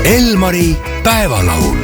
Elmari päevalaul.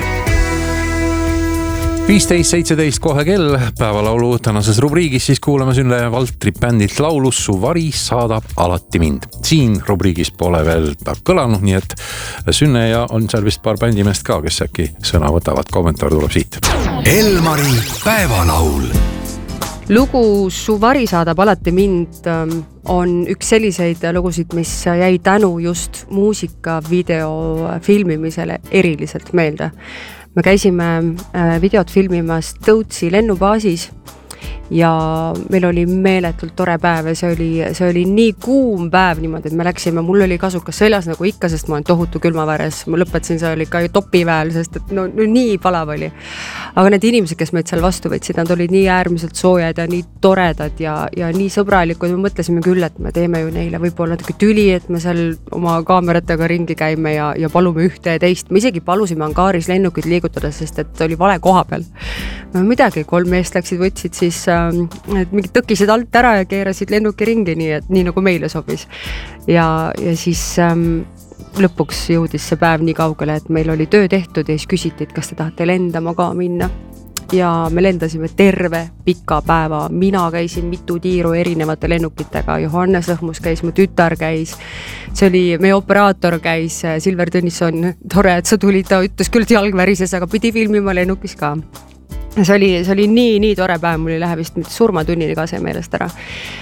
15.17 kohe kell päevalaulu tänases rubriigis siis kuuleme Sünne Valtri bändilt laulu Su vari saadab alati mind. Siin rubriigis pole veel kõlanud, nii et Sünne ja on seal vist paar bändimeest ka, kes äkki sõna võtavad. Kommentaar tuleb siit. Elmari päevalaul. Lugu Su vari saadab alati mind on üks selliseid lugusid, mis jäi tänu just muusika video filmimisele eriliselt meelde. Me käisime videot filmimas Tõutsi lennubaasis ja meil oli meeletult tore päev ja see oli nii kuum päev niimoodi, et me läksime, mul oli kasukas seljas nagu ikka, sest ma olen tohutu külmaväres, ma lõpetasin, see oli ka topiväel, sest et no nii palav oli. Aga need inimesed, kes meid seal vastu võtsid, nad olid nii äärmiselt soojad ja nii toredad ja nii sõbralikud, me mõtlesime küll, et me teeme ju neile võib-olla natuke tüli, et me seal oma kaameratega ringi käime ja palume ühte ja teist. Me isegi palusime angaaris lennukid liigutada, sest et oli vale koha peal. No midagi, 3 meest läksid, võtsid siis mingid tõkised alt ära ja keerasid lennuki ringi, nii nagu meile sobis. Ja siis lõpuks jõudis see päev nii kaugele, et meil oli töö tehtud ja siis küsiti, et kas te tahate lendama ka minna. Ja me lendasime terve pika päeva. Mina käisin mitu tiiru erinevate lennukitega. Johannes Lõhmus käis, mu tütar käis. See oli, meie operaator käis, Silver Tõnisson, tore, et sa tulid, ta ütles küll, et jalg värises, aga pidi filmima lennukis ka. See oli nii tore päev, mul ei lähe vist surmatunnini ka see meelest ära.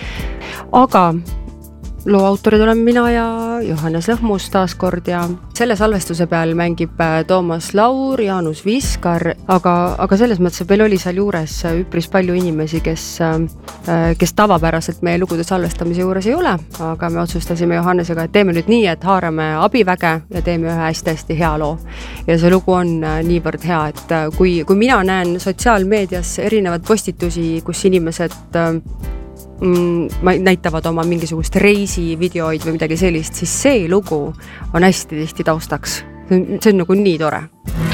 Aga loo autorid olen mina ja Johannes Lõhmus taaskord ja selle salvestuse peal mängib Toomas Laur, Jaanus Viskar, aga selles mõttes, et meil oli seal juures üpris palju inimesi, kes tavapäraselt meie lugude salvestamise juures ei ole, aga me otsustasime Johannesega, et teeme nüüd nii, et haarame abiväge ja teeme ühe hästi hea loo. Ja see lugu on niivõrd hea, et kui mina näen sotsiaalmeedias erinevad postitusi, kus inimesed näitavad oma mingisugust reisivideoid või midagi sellist, siis see lugu on hästi tihti taustaks. See on nagu nii tore.